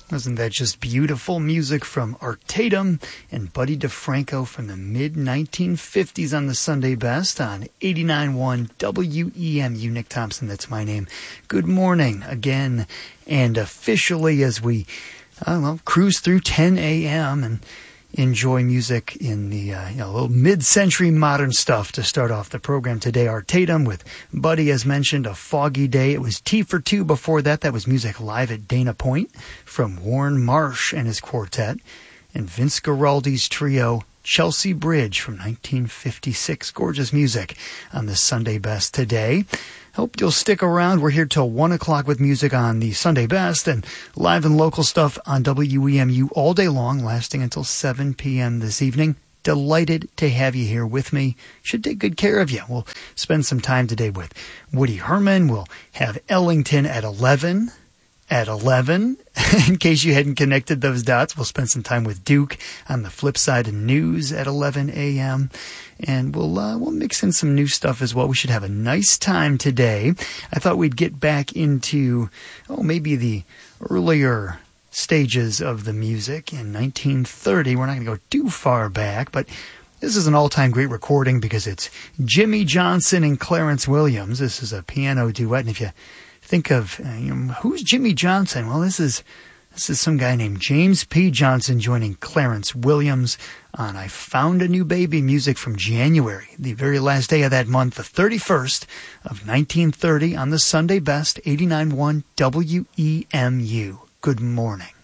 Wasn't that just beautiful music from Art Tatum and Buddy DeFranco from the mid-1950s on the Sunday Best on 89.1 WEMU. Nick Thompson, that's my name. Good morning again, and officially as we cruise through 10 a.m. and enjoy music in the little mid-century modern stuff to start off the program today. Art Tatum with Buddy, as mentioned, A Foggy Day. It was Tea for Two before that. That was music live at Dana Point from Warren Marsh and his quartet. And Vince Guaraldi's trio, Chelsea Bridge from 1956. Gorgeous music on the Sunday Best today. Hope you'll stick around. We're here till 1 o'clock with music on the Sunday Best and live and local stuff on WEMU all day long, lasting until 7 p.m. this evening. Delighted to have you here with me. Should take good care of you. We'll spend some time today with Woody Herman. We'll have Ellington at 11. In case you hadn't connected those dots, we'll spend some time with Duke on the flip side of news at 11 a.m. And we'll mix in some new stuff as well. We should have a nice time today. I thought we'd get back into, maybe the earlier stages of the music in 1930. We're not going to go too far back, but this is an all-time great recording because it's Jimmy Johnson and Clarence Williams. This is a piano duet, and if you think of who's Jimmy Johnson? Well, this is some guy named James P. Johnson joining Clarence Williams on I Found a New Baby, music from January, the very last day of that month, the 31st of 1930 on the Sunday Best, 89.1 WEMU. Good morning.